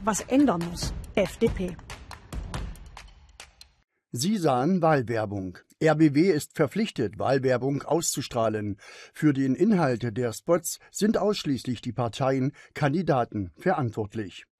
was ändern muss. FDP. Sie sahen Wahlwerbung. RBW ist verpflichtet, Wahlwerbung auszustrahlen. Für den Inhalt der Spots sind ausschließlich die Parteien, Kandidaten verantwortlich.